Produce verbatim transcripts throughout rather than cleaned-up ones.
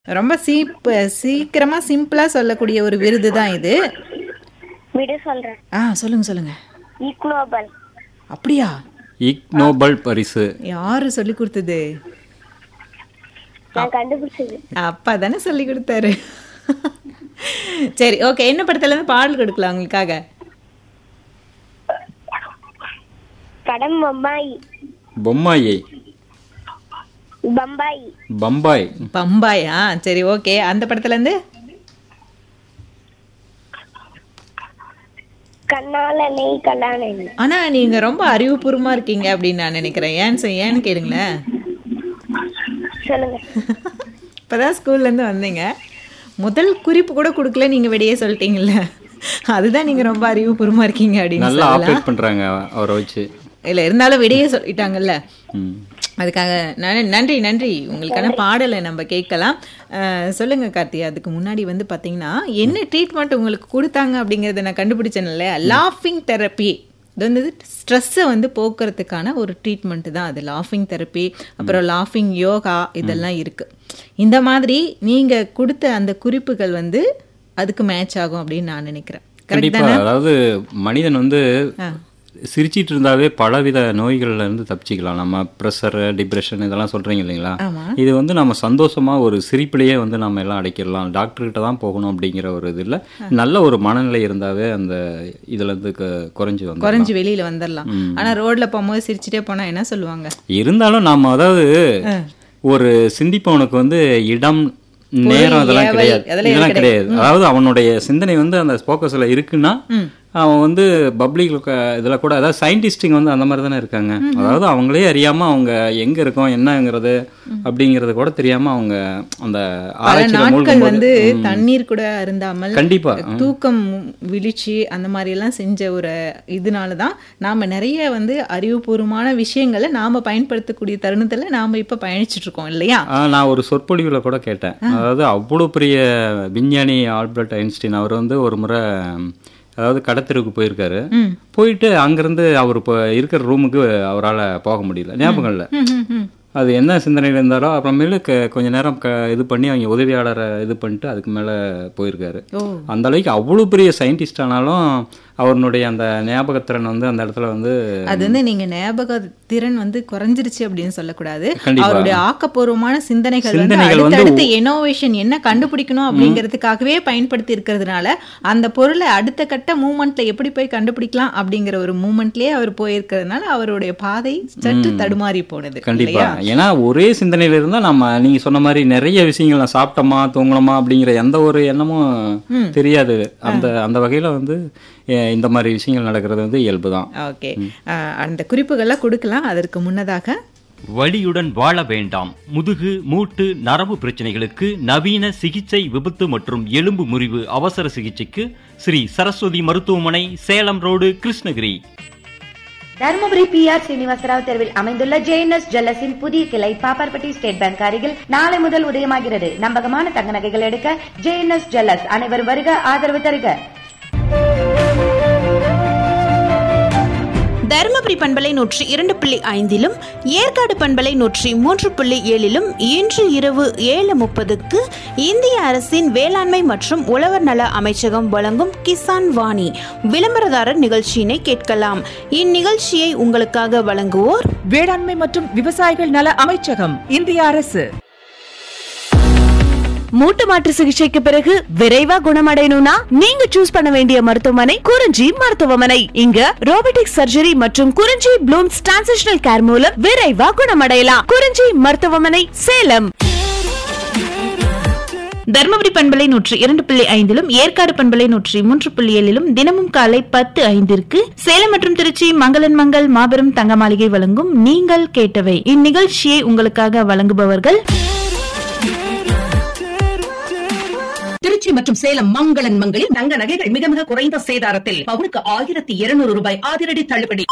ரொம்ப சீப் சீக்கிரமா சிம்பிளா சொல்லக்கூடிய ஒரு விருது தான் இது. விடு சொல்றேன். ஆ சொல்லுங்க சொல்லுங்க. இக் நோபல். அப்படியா? இக் நோபல் பரிசு யாரு சொல்லி கொடுத்தது? நான் கண்டுபிடிச்சது. அப்பா தானே சொல்லி கொடுத்தாரு. சரி ஓகே, என்ன படத்துல இருந்து பாடல் கொடுக்கலாம் உங்களுக்காக? படம் பம்பாய். பொம்மாயை பம்பாய். பம்பாய் பம்பாய். ஆ சரி ஓகே, அந்த படத்துல இருந்து கண்ணால நெய் கல்லான. ஆனா நீங்க ரொம்ப அறிவுபூர்வமா இருக்கீங்க அப்படின்னு நான் நினைக்கிறேன். ஏன்னு சொ- ஏன்னு கேளுங்களேன். சொல்லுங்க. இப்பதான் ஸ்கூல்ல இருந்து வந்தீங்க, முதல் குறிப்பு கூட கொடுக்கல, நீங்க வெளியே சொல்லிட்டீங்கல்ல, அதுதான் நீங்க ரொம்ப அறிவுபூர்வமா இருக்கீங்க அப்படின்னு நல்லா சொல்லலாம். ஆப்ரேட் பண்றாங்க அவரை வச்சு. இல்ல இருந்தாலும் வெளியே சொல்லிட்டாங்கல்ல, ம். அதுக்காக நன்- நன்றி நன்றி. உங்களுக்கான பாடலை நம்ம கேட்கலாம். அஹ், சொல்லுங்க கார்த்தி, அதுக்கு முன்னாடி வந்து பாத்தீங்கன்னா என்ன ட்ரீட்மெண்ட் உங்களுக்கு கொடுத்தாங்க அப்படிங்கறத நான் கண்டுபிடிச்சேன் இல்லையா? லாஃபிங் தெரப்பி. இது வந்து ஸ்ட்ரெஸ்ஸை வந்து போக்குறதுக்கான ஒரு ட்ரீட்மெண்ட் தான் அது. லாஃபிங் தெரப்பி, அப்புறம் லாஃபிங் யோகா, இதெல்லாம் இருக்கு. இந்த மாதிரி நீங்க கொடுத்த அந்த குறிப்புகள் வந்து அதுக்கு மேட்ச் ஆகும் அப்படின்னு நான் நினைக்கிறேன். கரெக்ட் கண்டிப்பா. தானே? அதாவது மனிதன் வந்து ஆ. சிரிச்சிட்டு இருந்தாவே பலவித நோய்கள்ல இருந்து தப்பிச்சிக்கலாம். நம்ம ப்ரெஷர், டிப்ரெஷன் இதெல்லாம் சொல்றீங்க இல்லைங்களா? ஆமா. இது வந்து நம்ம சந்தோஷமா ஒரு சிரிப்பிலேயே வந்து நம்ம எல்லாம் அடைக்கிடலாம். டாக்டர் கிட்ட தான் போகணும் அப்படிங்கிற ஒரு இது இல்ல. நல்ல ஒரு மனநிலை இருந்தாவே அந்த இதுல இருந்து க- குறைஞ்சு வந்து குறைஞ்சு வெளியில வந்துடலாம். ஆனா ரோட்ல போகும்போது சிரிச்சுட்டே போனா என்ன சொல்லுவாங்க? இருந்தாலும் நாம அதாவது ஒரு சிந்திப்பவனுக்கு வந்து இடம், நேரம் இதெல்லாம் ஏவல், கிடையாது. அதெல்லாம் இதெல்லாம் கிடையாது. அதாவது அவனுடைய சிந்தனை வந்து அந்த போக்கஸ்ல இருக்குன்னா அவன் வந்து பப்ளிக் இதுல கூட, அதாவது சயின்டிஸ்டுங்க வந்து அந்த மாதிரி தானே இருக்காங்க. அதாவது அவங்களே அறியாம அவங்க எங்க இருக்கோம் என்னங்கிறது அப்படிங்கறது கூட தெரியாம அவங்க அந்த பல ஆராய்ச்சியில நாட்கள் மூழ்கும் வந்து போது தண்ணீர் கூட அருந்தாமல் கண்டிப்பா தூக்கம் விழிச்சு அந்த மாதிரி எல்லாம் செஞ்ச ஒரு இதனாலதான் நாம நிறைய வந்து அறிவுபூர்வமான விஷயங்களை நாம பயன்படுத்தக்கூடிய தருணத்துல நாம இப்ப பயணிச்சுட்டு இருக்கோம் இல்லையா? ஆ, நான் ஒரு சொற்பொழிவுல கூட கேட்டேன். அதாவது அவ்வளவு பெரிய விஞ்ஞானி ஆல்பர்ட் ஐன்ஸ்டீன் அவர் வந்து ஒரு முறை அதாவது கடத்தெருவுக்கு போயிருக்காரு. போயிட்டு அங்கிருந்து அவர் இப்போ இருக்கிற ரூமுக்கு அவரால் போக முடியல. ஞாபகம் இல்லை ம், ம், ம். அது என்ன சிந்தனையில் இருந்தாரோ. அப்புறமேலு க கொஞ்ச நேரம் க இது பண்ணி அவங்க உதவியாளரை இது பண்ணிட்டு அதுக்கு மேலே போயிருக்காரு. ஓ. அந்த அளவுக்கு அவ்வளோ பெரிய சயின்டிஸ்ட் ஆனாலும் அவருடைய அந்த ஞாபகத்திறன் வந்து அந்த இடத்துல வந்து அது வந்து நீங்க ஞாபக திறன் வந்து குறைஞ்சிருச்சு அப்படின்னு சொல்லக்கூடாது. கண்டிப்பா. அவருடைய ஆக்கப்பூர்வமான சிந்தனைகள் வந்து சிந்தனைகள் வந்து அடுத்தடுத்த இனோவேஷன் என்ன கண்டுபிடிக்கணும் அப்படிங்கிறதுக்காகவே பயன்படுத்தி இருக்கிறதுனால அந்த பொருளை அடுத்த கட்ட மூமெண்ட்ல எப்படி போய் கண்டுபிடிக்கலாம் அப்படிங்கிற ஒரு மூமெண்ட்லயே அவர் போயிருக்கிறதுனால அவருடைய பாதை சற்று தடுமாறி போனது. கண்டிப்பா. ஏன்னா ஒரே சிந்தனையில இருந்தா நம்ம நீங்க சொன்ன மாதிரி நிறைய விஷயங்கள் நான் சாப்பிட்டோமா தூங்கணுமா அப்படிங்கிற எந்த ஒரு எண்ணமும் தெரியாது. அந்த அந்த வகையில வந்து அஹ், இந்த மாதிரி விஷயங்கள் நடக்கிறது வந்து இயல்புதான். ஓகே, அந்த குறிப்புகளை கொடுக்கலாம். அதற்கு முன்னதாக வலியுடன் வாழ வேண்டாம். முதுகு, மூட்டு, நரம்பு பிரச்சனைகளுக்கு நவீன சிகிச்சை, விபத்து மற்றும் எலும்பு முறிவு அவசர சிகிச்சைக்கு ஸ்ரீ சரஸ்வதி மருத்துவமனை, Salem road, Krishnagiri. Dharmapuri B R Srinivasarao தெருவில் அமைந்துள்ள ஜேஎன்எஸ் ஜுவல்லர்ஸின் புதிய கிளை பாப்பார்பட்டி ஸ்டேட் பேங்க் அருகில் நாளை முதல் உதயமாகிறது. நம்பகமான தங்க நகைகள் எடுக்க ஜேஎன்எஸ் ஜுவல்லர்ஸ். அனைவரும் வருக, ஆதரவு தருக. தருமபுரி பண்பலை நூற்றி இரண்டு புள்ளி ஐந்திலும் ஏற்காடு பண்பலை நூற்றி மூன்று புள்ளி ஏழிலும் இன்று இரவு ஏழு முப்பதுக்கு இந்திய அரசின் வேளாண்மை மற்றும் உழவர் நல அமைச்சகம் வழங்கும் கிசான் வாணி விளம்பரதாரர் நிகழ்ச்சியினை கேட்கலாம். இந்நிகழ்ச்சியை உங்களுக்காக வழங்குவோர் வேளாண்மை மற்றும் விவசாயிகள் நல அமைச்சகம், இந்திய அரசு. மூட்டு மாற்று சிகிச்சைக்கு பிறகு விரைவா குணமடையணும்னா நீங்க சூஸ் பண்ண வேண்டிய மருத்துவமனை குறிஞ்சி மருத்துவமனை. இங்க ரோபோட்டிக் சர்ஜரி மற்றும் குறிஞ்சி ப்ளூம்ஸ் டிரான்சிஷனல் கேர் மூலம் விரைவா குணமடையலாம். குறிஞ்சி மருத்துவமனை, சேலம். தருமபுரி பண்பலை நூற்றி இரண்டு புள்ளி ஐந்திலும் ஏற்காடு பண்பலை நூற்றி மூன்று புள்ளி ஏழிலும் தினமும் காலை பத்து ஐந்திற்கு சேலம் மற்றும் திருச்சி மங்களன் மங்கள் மாபெரும் தங்க மாளிகை வழங்கும் நீங்கள் கேட்டவை. இந்நிகழ்ச்சியை உங்களுக்காக வழங்குபவர்கள் திருச்சி மற்றும் சேலம் மங்களன் மங்களில் தங்க நகைகள் மிக மிக குறைந்த சேதாரத்தில் பவுனுக்கு ஆயிரத்தி இருநூறு ரூபாய் அதிரடி தள்ளுபடி.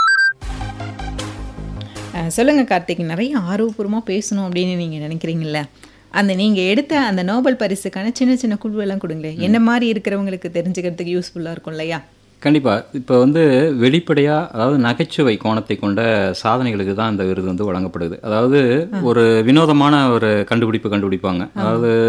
அஹ், சொல்லுங்க கார்த்திக், நிறைய ஆர்வபூர்வமா பேசணும் அப்படின்னு நீங்க நினைக்கிறீங்கல்ல, அந்த நீங்க எடுத்த அந்த நோபல் பரிசுக்கான சின்ன சின்ன குழுவெல்லாம் கொடுங்களேன். என்ன மாதிரி இருக்கிறவங்களுக்கு தெரிஞ்சுக்கிறதுக்கு யூஸ்ஃபுல்லா இருக்கும் இல்லையா? கண்டிப்பா. இப்போ வந்து வெளிப்படையா, அதாவது நகைச்சுவை கோணத்தை கொண்ட சாதனைகளுக்கு தான் இந்த விருது வந்து வழங்கப்படுது. அதாவது ஒரு வினோதமான ஒரு கண்டுபிடிப்பு கண்டுபிடிப்பாங்க. அதாவது